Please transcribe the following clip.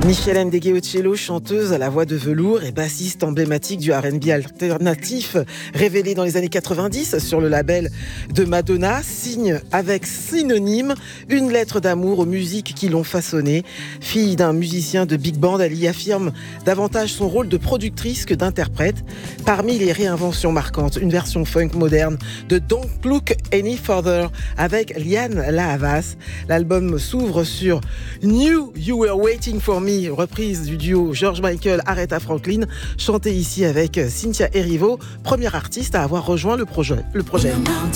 Michel Ndegeocello, chanteuse à la voix de velours et bassiste emblématique du R&B alternatif, révélée dans les années 90 sur le label de Madonna, signe avec Synonyme une lettre d'amour aux musiques qui l'ont façonnée. Fille d'un musicien de big band, elle y affirme davantage son rôle de productrice que d'interprète. Parmi les réinventions marquantes, une version funk moderne de Don't Look Any Further avec Lianne La Havas. L'album s'ouvre sur Knew You Were Waiting For Me, reprise du duo George Michael, Aretha Franklin, chantée ici avec Cynthia Erivo, première artiste à avoir rejoint le projet.